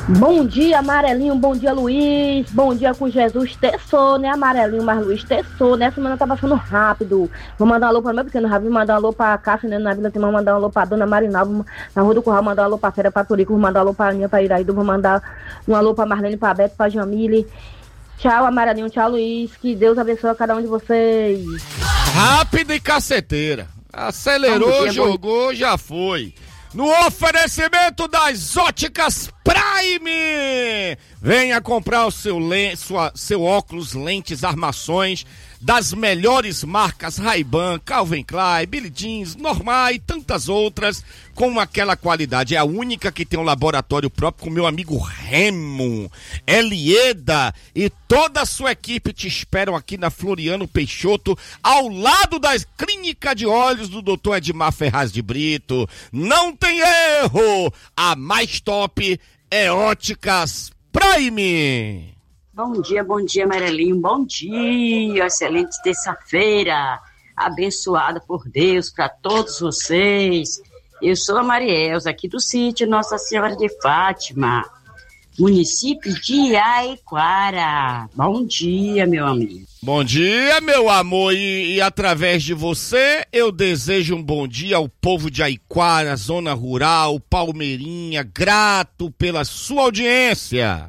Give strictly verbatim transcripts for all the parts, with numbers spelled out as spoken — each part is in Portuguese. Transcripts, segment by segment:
Bom dia, Amarelinho, bom dia, Luiz, bom dia com Jesus, terçou, né, Amarelinho, mas Luiz, terçou, né, a semana tá passando rápido. Vou mandar um alô para meu pequeno Ravi, mandar um alô pra Cássia, né, na Vila Timão, mandar um alô pra Dona Marinalva, na Rua do Curral, mandar um alô pra Fera, pra Turico, vou mandar um alô pra Aninha, pra Iraído, vou mandar um alô pra Marlene, pra Beto, pra Jamile. Tchau, Amarelinho, tchau, Luiz, que Deus abençoe a cada um de vocês. Rápida e caceteira, acelerou, dia, jogou, bom... já foi. No oferecimento das Óticas Prime! Venha comprar o seu, le... Sua... seu óculos, lentes, armações das melhores marcas Ray-Ban, Calvin Klein, Billie Jeans, Normal e tantas outras com aquela qualidade. É a única que tem um laboratório próprio com meu amigo Remo, Elieda e toda a sua equipe te esperam aqui na Floriano Peixoto, ao lado da Clínica de Olhos do doutor Edmar Ferraz de Brito. Não tem erro! A mais top é Óticas Prime! Bom dia, bom dia, Amarelinho, bom dia, excelente terça-feira, abençoada por Deus para todos vocês. Eu sou a Marielza, aqui do sítio Nossa Senhora de Fátima, município de Aiquara. Bom dia, meu amigo. Bom dia, meu amor, e, e através de você eu desejo um bom dia ao povo de Aiquara, zona rural, Palmeirinha, grato pela sua audiência.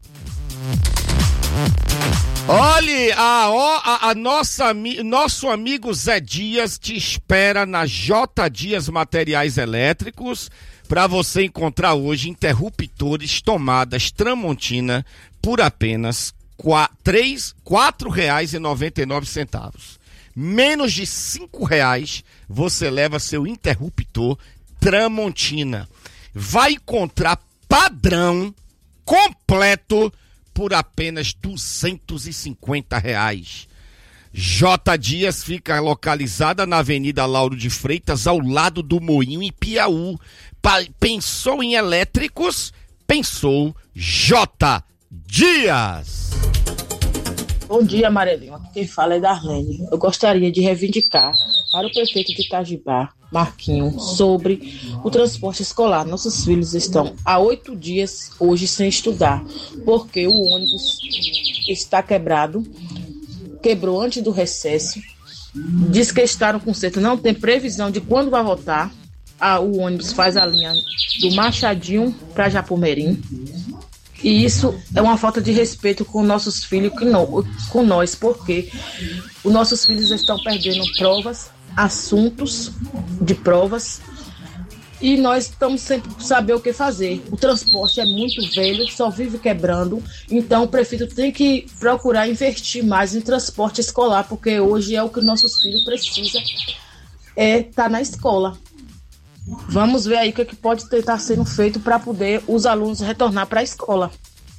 Olhe, a, a, a nossa, nosso amigo Zé Dias te espera na J Dias Materiais Elétricos para você encontrar hoje interruptores, tomadas Tramontina por apenas quatro reais e noventa e nove centavos. Menos de cinco reais você leva seu interruptor Tramontina. Vai encontrar padrão completo por apenas duzentos e cinquenta reais. J Dias fica localizada na Avenida Lauro de Freitas, ao lado do Moinho, em Piauí. Pa- pensou em elétricos? Pensou J Dias. Bom dia, Amarelinho. Aqui quem fala é Darlene. Eu gostaria de reivindicar para o prefeito de Itajibá, Marquinho, sobre o transporte escolar. Nossos filhos estão há oito dias hoje sem estudar, porque o ônibus está quebrado, quebrou antes do recesso, diz que está no conserto, não tem previsão de quando vai voltar. Ah, o ônibus faz a linha do Machadinho para Japomerim. E isso é uma falta de respeito com nossos filhos, com nós, porque os nossos filhos estão perdendo provas, assuntos de provas, e nós estamos sem saber o que fazer. O transporte é muito velho, só vive quebrando, então o prefeito tem que procurar investir mais em transporte escolar, porque hoje é o que nossos filhos precisam, é estar na escola. Vamos ver aí o que, é que pode estar sendo feito para poder os alunos retornar para a escola.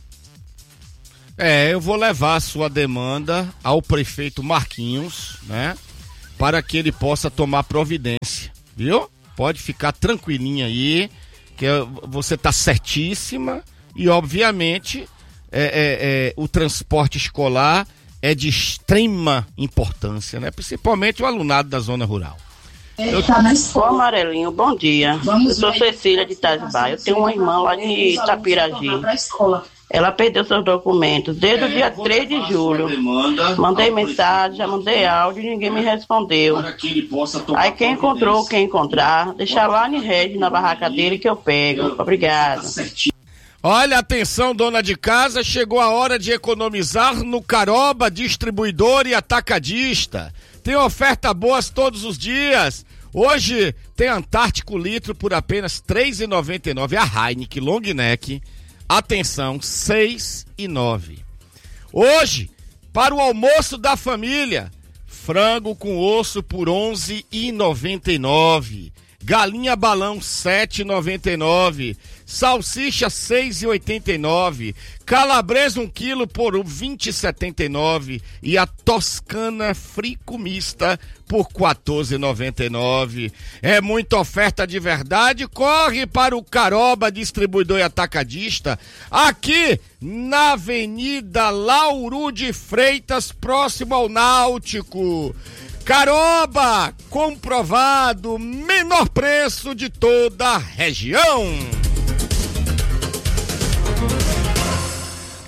É, eu vou levar a sua demanda ao prefeito Marquinhos, né? Para que ele possa tomar providência, viu? Pode ficar tranquilinha aí, que você tá certíssima e, obviamente, é, é, é, o transporte escolar é de extrema importância, né? Principalmente o alunado da zona rural. Eu tá na escola. Ô, Amarelinho, bom dia. Vamos eu sou Cecília de Itajibá. Eu tenho uma irmã lá de Itapiragi. Ela perdeu seus documentos desde o dia três de julho. Mandei mensagem, já mandei áudio e ninguém me respondeu. Aí quem encontrou, quem encontrar, deixa lá em rede na barraca dele que eu pego. Obrigada. Olha, atenção, dona de casa, chegou a hora de economizar no Caroba Distribuidor e Atacadista. Tem oferta boas todos os dias. Hoje tem Antártico litro por apenas três reais e noventa e nove centavos. A Heineken Long Neck, atenção, seis reais e nove centavos. Hoje, para o almoço da família, frango com osso por onze reais e noventa e nove centavos. Galinha balão sete reais e noventa e nove centavos. Salsicha seis reais e oitenta e nove centavos. Calabresa um quilo por vinte reais e setenta e nove centavos. E a toscana frico mista por quatorze reais e noventa e nove centavos. É muita oferta de verdade. Corre para o Caroba Distribuidor e Atacadista, aqui na Avenida Lauro de Freitas, próximo ao Náutico. Caroba, comprovado, menor preço de toda a região.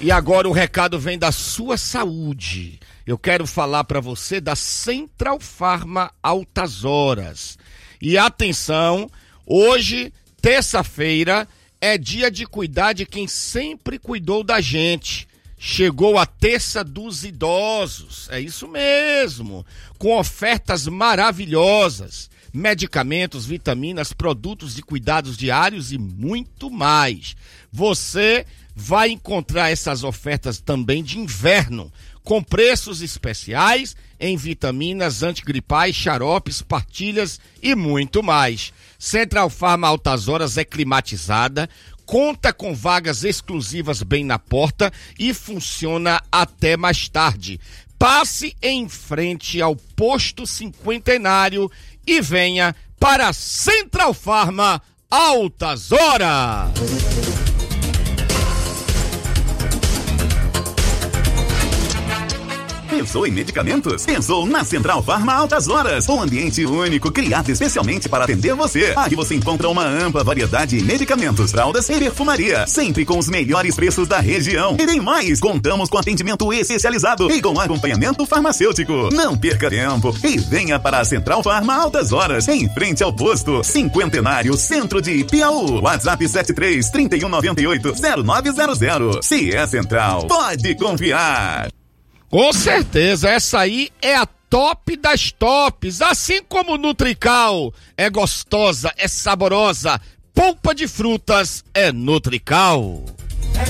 E agora o recado vem da sua saúde. Eu quero falar para você da Central Farma Altas Horas. E atenção, hoje, terça-feira, é dia de cuidar de quem sempre cuidou da gente. Chegou a terça dos idosos, é isso mesmo, com ofertas maravilhosas, medicamentos, vitaminas, produtos de cuidados diários e muito mais. Você vai encontrar essas ofertas também de inverno, com preços especiais em vitaminas, antigripais, xaropes, partilhas e muito mais. Central Farma Altas Horas é climatizada, conta com vagas exclusivas bem na porta e funciona até mais tarde. Passe em frente ao posto cinquentenário e venha para a Central Farma Altas Horas. Pensou em medicamentos? Pensou na Central Farma Altas Horas, um ambiente único criado especialmente para atender você. Aqui você encontra uma ampla variedade de medicamentos, fraldas e perfumaria, sempre com os melhores preços da região. E tem mais, contamos com atendimento especializado e com acompanhamento farmacêutico. Não perca tempo e venha para a Central Farma Altas Horas, em frente ao posto Cinquentenário, centro de Piauí. WhatsApp sete três, trinta e um, noventa e oito, zero nove zero zero. Se é Central, pode confiar. Com certeza, essa aí é a top das tops, assim como o Nutrical é gostosa, é saborosa, polpa de frutas é Nutrical.